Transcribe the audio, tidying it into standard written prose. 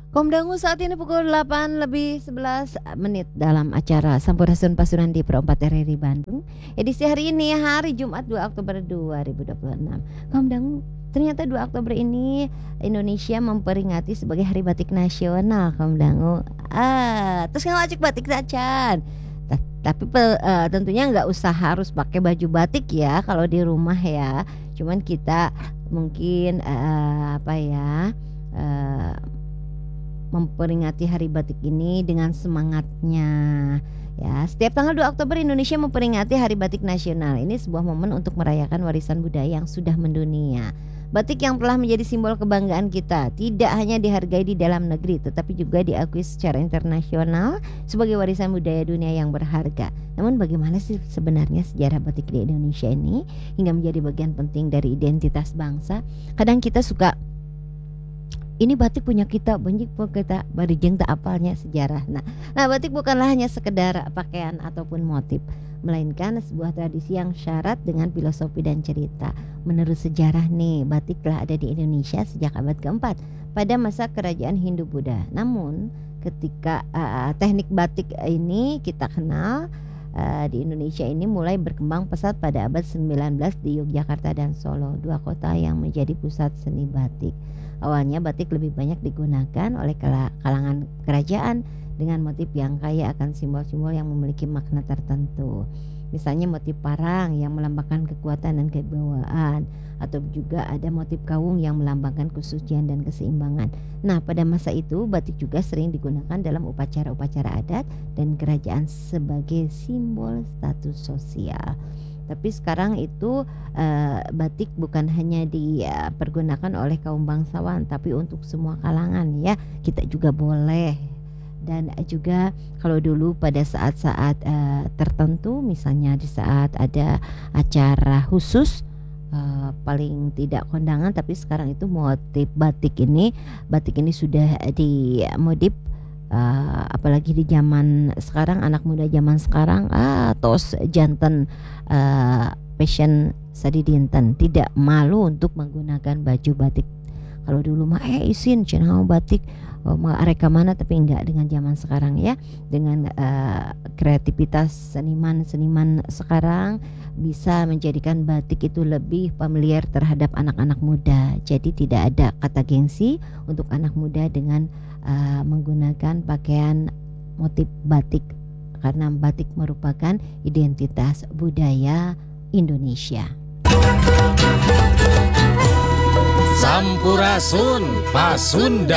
Komdangu saat ini pukul 8 lebih 11 menit dalam acara Sampurasun Pasuruan di Pro 4 RRI Bandung. Edisi hari ini hari Jumat 2 Oktober 2026. Komdangu, ternyata 2 Oktober ini Indonesia memperingati sebagai Hari Batik Nasional, Komdangu. Terus ngajak batik saja. Tapi tentunya nggak usah harus pakai baju batik ya kalau di rumah ya. Cuman kita mungkin memperingati Hari Batik ini dengan semangatnya. Ya, setiap tanggal 2 Oktober Indonesia memperingati Hari Batik Nasional. Ini sebuah momen untuk merayakan warisan budaya yang sudah mendunia. Batik yang telah menjadi simbol kebanggaan kita tidak hanya dihargai di dalam negeri, tetapi juga diakui secara internasional sebagai warisan budaya dunia yang berharga. Namun bagaimana sih sebenarnya sejarah batik di Indonesia ini hingga menjadi bagian penting dari identitas bangsa? Kadang kita suka ini batik punya kita, banyak kita barijeng tak apalnya sejarah. Nah, batik bukanlah hanya sekedar pakaian ataupun motif, melainkan sebuah tradisi yang syarat dengan filosofi dan cerita. Menurut sejarah nih, batik telah ada di Indonesia sejak abad keempat pada masa kerajaan Hindu-Buddha. Namun, ketika teknik batik ini kita kenal di Indonesia ini mulai berkembang pesat pada abad 19 di Yogyakarta dan Solo, dua kota yang menjadi pusat seni batik. Awalnya batik lebih banyak digunakan oleh kalangan kerajaan dengan motif yang kaya akan simbol-simbol yang memiliki makna tertentu. Misalnya motif parang yang melambangkan kekuatan dan kewibawaan, atau juga ada motif kawung yang melambangkan kesucian dan keseimbangan. Nah, pada masa itu batik juga sering digunakan dalam upacara-upacara adat dan kerajaan sebagai simbol status sosial. Tapi sekarang itu batik bukan hanya dipergunakan oleh kaum bangsawan, tapi untuk semua kalangan ya. Kita juga boleh. Dan juga kalau dulu pada saat-saat tertentu, misalnya di saat ada acara khusus, paling tidak kondangan, tapi sekarang itu motif batik ini sudah dimodif. Apalagi di zaman sekarang, anak muda zaman sekarang tos janten fashion sadidinten tidak malu untuk menggunakan baju batik. Kalau dulu mah isin cenah batik areka mana, tapi enggak dengan zaman sekarang ya. Dengan kreativitas seniman sekarang bisa menjadikan batik itu lebih familiar terhadap anak-anak muda. Jadi tidak ada kata gengsi untuk anak muda dengan menggunakan pakaian motif batik, karena batik merupakan identitas budaya Indonesia. Sampurasun Pasunda.